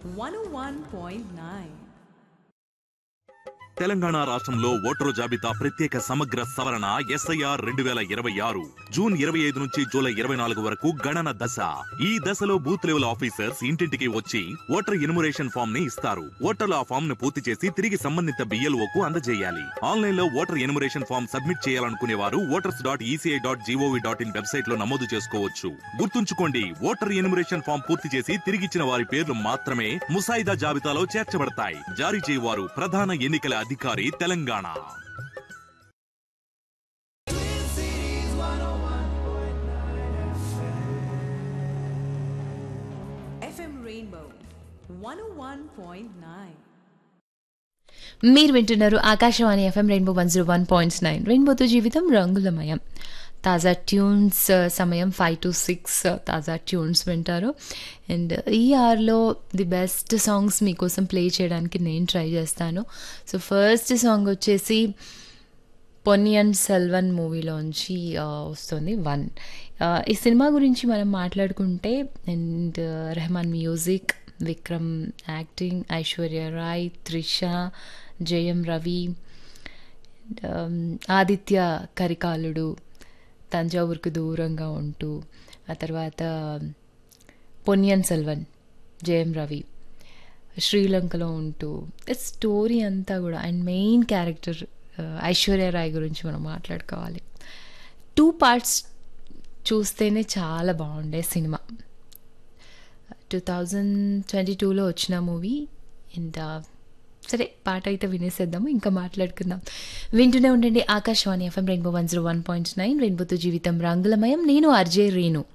101.9. తెలంగాణ రాష్ట్రంలో ఓటరు జాబితా ప్రత్యేక సమగ్ర సవరణ SIR 2026 జూన్ 25 నుంచి జూలై 24 వరకు గణన దశ. ఈ దశలో బూత్ లెవెల్ ఆఫీసర్స్ ఇంటింటికి వచ్చి ఓటర్ ఎన్యుమరేషన్ ఫామ్ ని ఇస్తారు. ఓటర్లు ఆ ఫామ్ ను పూర్తి చేసి తిరిగి సంబంధిత BLOకు అందజేయాలి. ఆన్లైన్ లో ఓటర్ ఎన్యుమరేషన్ ఫామ్ సబ్మిట్ చేయాలనుకునే వారు voters.eci.gov.in వెబ్సైట్ లో నమోదు చేసుకోవచ్చు. గుర్తుంచుకోండి, ఓటర్ ఎన్యుమరేషన్ ఫామ్ పూర్తి చేసి తిరిగిచ్చిన వారి పేర్లు మాత్రమే ముసాయిదా జాబితాలో చేర్చబడతాయి. జారీ చేయవారు ప్రధాన ఎన్నికల అధికారి తెలంగాణ. FM Rainbow 101.9. మీరు వింటున్నారు ఆకాశవాణి FM రెయిన్బో 101.9. రెయిన్బోతో జీవితం రంగులమయం. తాజా ట్యూన్స్ సమయం 5 to 6 తాజా ట్యూన్స్ వింటారు. అండ్ ఈ ఆర్లో ది బెస్ట్ సాంగ్స్ మీకోసం ప్లే చేయడానికి నేను ట్రై చేస్తాను. సో ఫస్ట్ సాంగ్ వచ్చేసి పొన్నియిన్ సెల్వన్ మూవీలోంచి వస్తుంది 1. ఈ సినిమా గురించి మనం మాట్లాడుకుంటే and Rahman music, Vikram acting, Aishwarya Roy, Trisha, Jayam Ravi, Aditya కరికాలుడు, తంజావూరుకు దూరంగా ఉంటూ, ఆ తర్వాత పొన్నియిన్ సెల్వన్, జయం రవి, శ్రీలంకలో ఉంటూ, స్టోరీ అంతా కూడా and main character Aishwarya Roy గురించి మనం మాట్లాడుకోవాలి. 2 parts చూస్తేనే చాలా బాగుండే సినిమా. 2022లో వచ్చిన మూవీ. అండ్ సరే, పాట అయితే వినేసేద్దాము, ఇంకా మాట్లాడుకుందాం. వింటూనే ఉండండి ఆకాశవాణి FM రెయిన్బో 101.9. రెయిన్బోతో జీవితం రంగులమయం. నేను RJ రేణు.